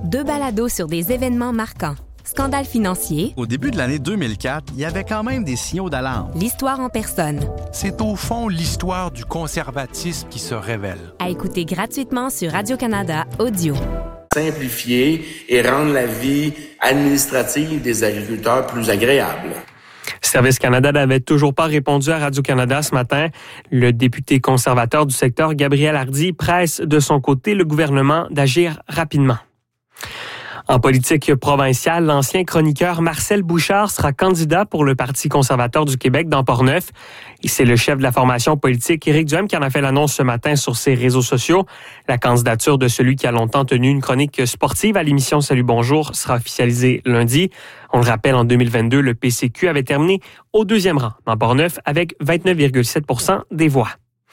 2 balados sur des événements marquants. Scandale financier. Au début de l'année 2004, il y avait quand même des signaux d'alarme. L'histoire en personne. C'est au fond l'histoire du conservatisme qui se révèle. À écouter gratuitement sur Radio-Canada Audio. Simplifier et rendre la vie administrative des agriculteurs plus agréable. Service Canada n'avait toujours pas répondu à Radio-Canada ce matin. Le député conservateur du secteur, Gabriel Hardy, presse de son côté le gouvernement d'agir rapidement. En politique provinciale, l'ancien chroniqueur Marcel Bouchard sera candidat pour le Parti conservateur du Québec dans Portneuf. Et c'est le chef de la formation politique, Éric Duhem, qui en a fait l'annonce ce matin sur ses réseaux sociaux. La candidature de celui qui a longtemps tenu une chronique sportive à l'émission Salut Bonjour sera officialisée lundi. On le rappelle, en 2022, le PCQ avait terminé au 2e rang dans Portneuf avec 29,7% des voix.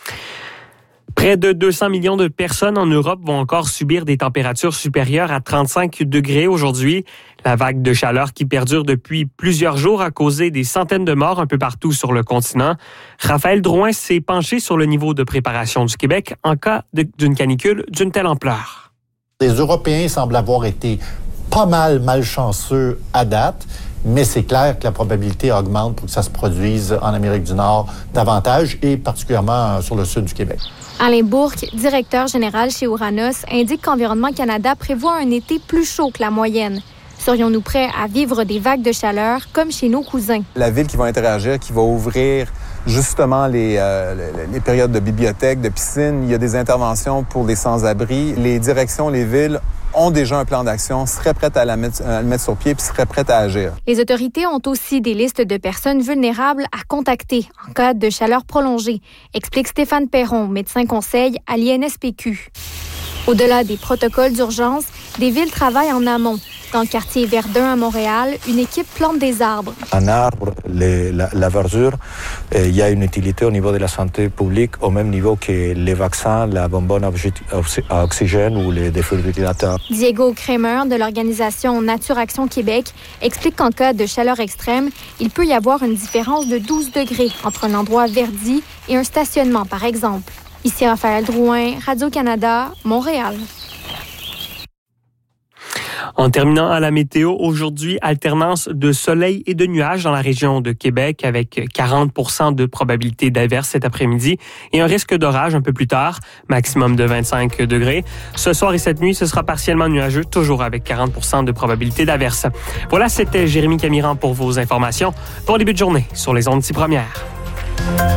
Près de 200 millions de personnes en Europe vont encore subir des températures supérieures à 35 degrés aujourd'hui. La vague de chaleur qui perdure depuis plusieurs jours a causé des centaines de morts un peu partout sur le continent. Raphaël Drouin s'est penché sur le niveau de préparation du Québec en cas d'une canicule d'une telle ampleur. Les Européens semblent avoir été pas mal malchanceux à date, mais c'est clair que la probabilité augmente pour que ça se produise en Amérique du Nord davantage et particulièrement sur le sud du Québec. Alain Bourque, directeur général chez Ouranos, indique qu'Environnement Canada prévoit un été plus chaud que la moyenne. Serions-nous prêts à vivre des vagues de chaleur comme chez nos cousins? La ville qui va interagir, qui va ouvrir justement les périodes de bibliothèques, de piscines, il y a des interventions pour les sans-abri. Les directions, les villes ont déjà un plan d'action, seraient prêtes à le mettre sur pied puis seraient prêtes à agir. Les autorités ont aussi des listes de personnes vulnérables à contacter en cas de chaleur prolongée, explique Stéphane Perron, médecin conseil à l'INSPQ. Au-delà des protocoles d'urgence, des villes travaillent en amont. Dans le quartier Verdun à Montréal, une équipe plante des arbres. Un arbre, la verdure, il y a une utilité au niveau de la santé publique au même niveau que les vaccins, la bonbonne à oxygène ou les défibrillateurs. Diego Kramer de l'organisation Nature Action Québec explique qu'en cas de chaleur extrême, il peut y avoir une différence de 12 degrés entre un endroit verdi et un stationnement, par exemple. Ici Raphaël Drouin, Radio-Canada, Montréal. En terminant à la météo, aujourd'hui, alternance de soleil et de nuages dans la région de Québec avec 40% de probabilité d'averse cet après-midi et un risque d'orage un peu plus tard, maximum de 25 degrés. Ce soir et cette nuit, ce sera partiellement nuageux, toujours avec 40% de probabilité d'averse. Voilà, c'était Jérémy Camiran pour vos informations. Bon début de journée sur les ondes 6 premières.